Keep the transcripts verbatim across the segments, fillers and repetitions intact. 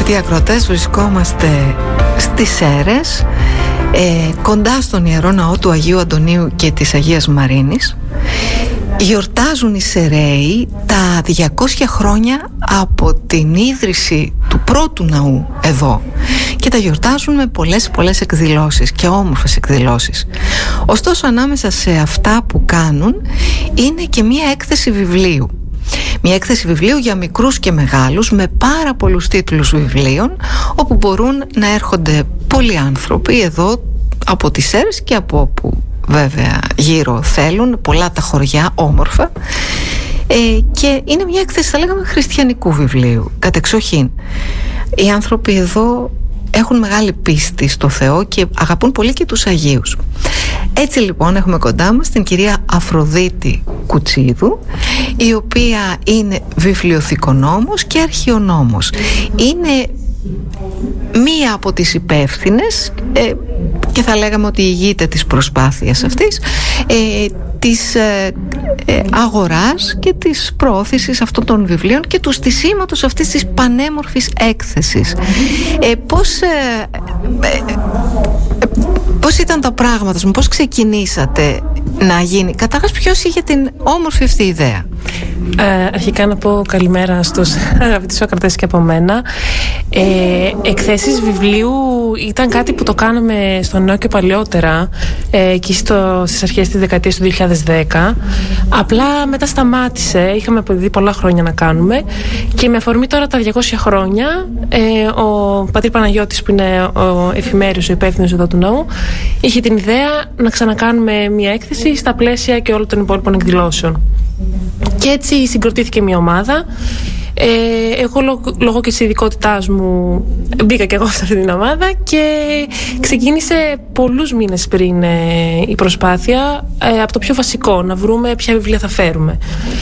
Αγαπητοί ακροατές, βρισκόμαστε στις Σέρρες, ε, κοντά στον Ιερό Ναό του Αγίου Αντωνίου και της Αγίας Μαρίνης. Γιορτάζουν οι Σεραίοι τα διακόσια χρόνια από την ίδρυση του πρώτου ναού εδώ και τα γιορτάζουν με πολλές πολλές εκδηλώσεις και όμορφες εκδηλώσεις. Ωστόσο, ανάμεσα σε αυτά που κάνουν είναι και μία έκθεση βιβλίου. Μια έκθεση βιβλίου για μικρούς και μεγάλους, με πάρα πολλούς τίτλους βιβλίων, όπου μπορούν να έρχονται πολλοί άνθρωποι εδώ από τις Σέρρες και από όπου βέβαια γύρω θέλουν, πολλά τα χωριά όμορφα, ε, και είναι μια έκθεση, θα λέγαμε, χριστιανικού βιβλίου κατεξοχήν. Οι άνθρωποι εδώ έχουν μεγάλη πίστη στο Θεό και αγαπούν πολύ και τους Αγίους. Έτσι λοιπόν έχουμε κοντά μας την κυρία Αφροδίτη Κουτσίδου, η οποία είναι βιβλιοθηκονόμος και αρχαιονόμος. Είναι μία από τις υπεύθυνες ε, και θα λέγαμε ότι ηγείται της προσπάθειας αυτής, ε, της ε, ε, αγοράς και της προώθησης αυτών των βιβλίων και του στισίματος αυτής της πανέμορφης έκθεσης. Ε, πώς, ε, ε, πώς ήταν τα πράγματα, πώς ξεκινήσατε να γίνει? Καταρχάς, ποιος είχε την όμορφη αυτή ιδέα? Ε, αρχικά να πω καλημέρα στους αγαπητούς ακροατές και από μένα. Ε, εκθέσεις βιβλίου ήταν κάτι που το κάναμε στο νέο και παλιότερα, ε, και στο, στις αρχές της δεκαετίας του δύο χιλιάδες δέκα. Απλά μετά σταμάτησε, είχαμε αποδει πολλά χρόνια να κάνουμε, και με αφορμή τώρα τα διακόσια χρόνια, ε, ο πατήρ Παναγιώτης, που είναι ο εφημέριος, ο υπεύθυνος εδώ του ναού, είχε την ιδέα να ξανακάνουμε μια έκθεση στα πλαίσια και όλων των υπόλοιπων εκδηλώσεων. Και έτσι συγκροτήθηκε μια ομάδα. Ε, εγώ λόγω, λόγω και της ειδικότητάς μου μπήκα και εγώ σε αυτή την ομάδα και ξεκίνησε πολλούς μήνες πριν ε, η προσπάθεια, ε, από το πιο βασικό, να βρούμε ποια βιβλία θα φέρουμε.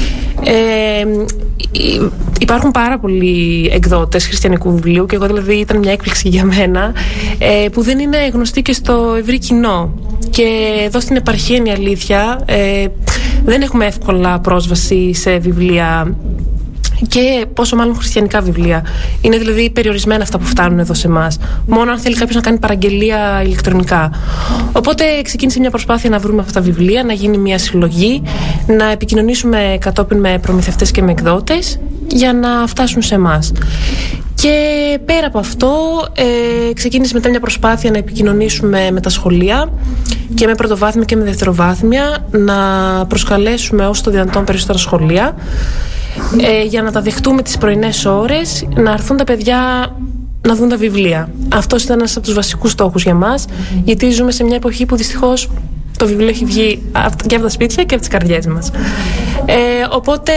Ε, υπάρχουν πάρα πολλοί εκδότες χριστιανικού βιβλίου, και εγώ δηλαδή ήταν μια έκπληξη για μένα, ε, που δεν είναι γνωστοί και στο ευρύ κοινό. Και εδώ στην επαρχία, είναι η αλήθεια, ε, δεν έχουμε εύκολα πρόσβαση σε βιβλία, και πόσο μάλλον χριστιανικά βιβλία. Είναι δηλαδή περιορισμένα αυτά που φτάνουν εδώ σε εμάς. Μόνο αν θέλει κάποιος να κάνει παραγγελία ηλεκτρονικά. Οπότε ξεκίνησε μια προσπάθεια να βρούμε αυτά τα βιβλία, να γίνει μια συλλογή, να επικοινωνήσουμε κατόπιν με προμηθευτές και με εκδότες για να φτάσουν σε εμάς. Και πέρα από αυτό, ε, ξεκίνησε μετά μια προσπάθεια να επικοινωνήσουμε με τα σχολεία, και με πρωτοβάθμια και με δευτεροβάθμια, να προσκαλέσουμε όσο το δυνατόν περισσότερα σχολεία, ε, για να τα δεχτούμε τις πρωινές ώρες, να έρθουν τα παιδιά να δουν τα βιβλία. Αυτός ήταν ένας από τους βασικούς στόχους για μας, γιατί ζούμε σε μια εποχή που δυστυχώς το βιβλίο έχει βγει και από τα σπίτια και από τις καρδιές μας. Ε, οπότε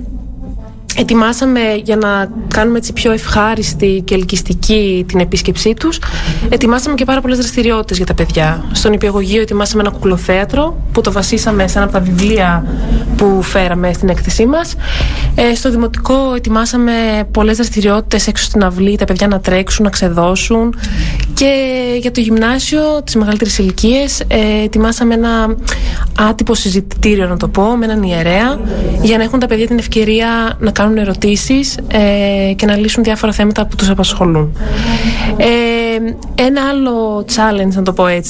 ετοιμάσαμε, για να κάνουμε έτσι πιο ευχάριστη και ελκυστική την επίσκεψή τους, ετοιμάσαμε και πάρα πολλές δραστηριότητες για τα παιδιά. Στον Νηπιαγωγείο ετοιμάσαμε ένα κουκλοθέατρο που το βασίσαμε σε ένα από τα βιβλία που φέραμε στην έκθεσή μας. Ε, στο Δημοτικό ετοιμάσαμε πολλές δραστηριότητες έξω στην αυλή, τα παιδιά να τρέξουν, να ξεδώσουν. Και για το γυμνάσιο, τις μεγαλύτερες ηλικίες, ε, ετοιμάσαμε ένα άτυπο συζητητήριο, να το πω, με έναν ιερέα, για να έχουν τα παιδιά την ευκαιρία να κάνουν ερωτήσεις ε, και να λύσουν διάφορα θέματα που τους απασχολούν. Ε, ένα άλλο challenge, να το πω έτσι,